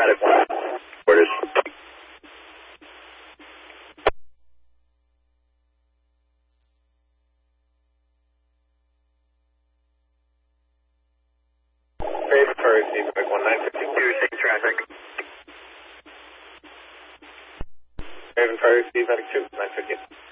Medic 1. Orders. Raven for Medic 1952, taking traffic. Raven for Medic 2, 950.